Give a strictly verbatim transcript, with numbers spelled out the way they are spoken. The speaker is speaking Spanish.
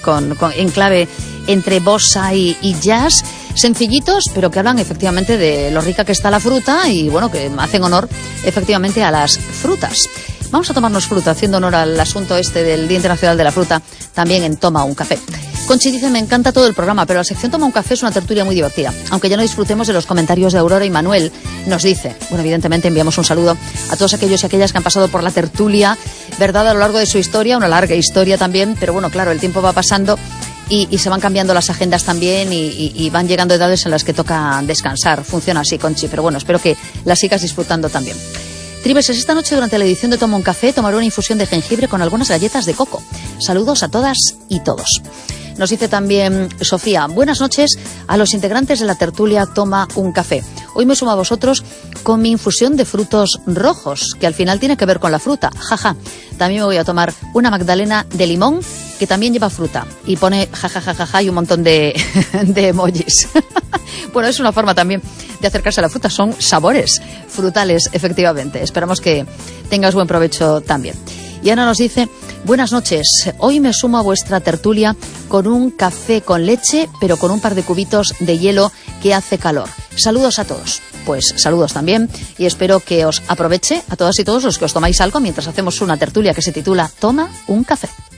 con, con, en clave entre bossa y, y jazz, sencillitos, pero que hablan efectivamente de lo rica que está la fruta y, bueno, que hacen honor efectivamente a las frutas. Vamos a tomarnos fruta, haciendo honor al asunto este del Día Internacional de la Fruta, también en Toma un Café. Conchi dice, me encanta todo el programa, pero la sección Toma un Café es una tertulia muy divertida. Aunque ya no disfrutemos de los comentarios de Aurora y Manuel, nos dice, bueno, evidentemente enviamos un saludo a todos aquellos y aquellas que han pasado por la tertulia, ¿verdad?, a lo largo de su historia, una larga historia también, pero bueno, claro, el tiempo va pasando y, y se van cambiando las agendas también y, y, y van llegando edades en las que toca descansar. Funciona así, Conchi, pero bueno, espero que la sigas disfrutando también. Tribeses, esta noche durante la edición de Toma un Café tomaré una infusión de jengibre con algunas galletas de coco. Saludos a todas y todos. Nos dice también Sofía, buenas noches a los integrantes de la tertulia Toma un Café. Hoy me sumo a vosotros con mi infusión de frutos rojos, que al final tiene que ver con la fruta. Jaja. También me voy a tomar una magdalena de limón, que también lleva fruta. Y pone jajajajaja y un montón de, de emojis. Bueno, es una forma también de acercarse a la fruta. Son sabores frutales, efectivamente. Esperamos que tengas buen provecho también. Y Ana nos dice, buenas noches, hoy me sumo a vuestra tertulia con un café con leche, pero con un par de cubitos de hielo que hace calor. Saludos a todos. Pues saludos también y espero que os aproveche a todas y todos los que os tomáis algo mientras hacemos una tertulia que se titula Toma un Café.